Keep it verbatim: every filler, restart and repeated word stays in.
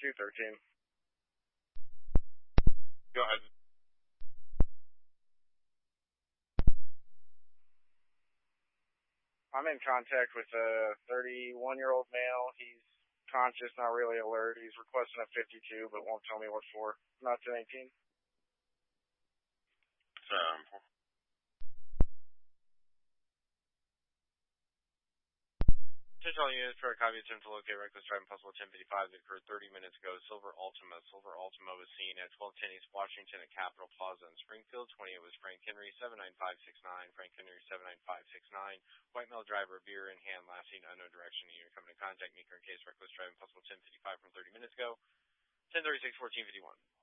two thirteen. Go ahead. I'm in contact with a thirty-one-year-old male. He's conscious, not really alert. He's requesting a fifty-two, but won't tell me what for. Not ten eighteen. Um, Attention all units for a copy attempt to locate reckless driving possible ten fifty-five that occurred thirty minutes ago. Silver Altima. Silver Altima was seen at twelve ten East Washington at Capitol Plaza in Springfield. twenty-eight was Frank Henry, seven nine five six nine. Frank Henry, seven nine five six nine. White male driver, beer in hand, last seen unknown direction. Unit coming in contact. Meeker in case reckless driving possible ten fifty-five from thirty minutes ago. ten thirty-six fourteen fifty-one.